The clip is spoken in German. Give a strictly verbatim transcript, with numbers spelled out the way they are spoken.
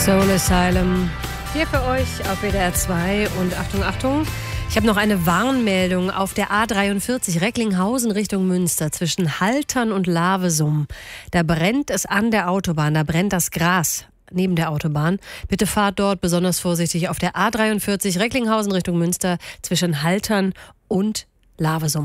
Soul Asylum hier für euch auf W D R zwei. Und Achtung, Achtung, ich habe noch eine Warnmeldung auf der A dreiundvierzig Recklinghausen Richtung Münster zwischen Haltern und Lavesum. Da brennt es an der Autobahn, da brennt das Gras neben der Autobahn. Bitte fahrt dort besonders vorsichtig auf der A dreiundvierzig Recklinghausen Richtung Münster zwischen Haltern und Lavesum.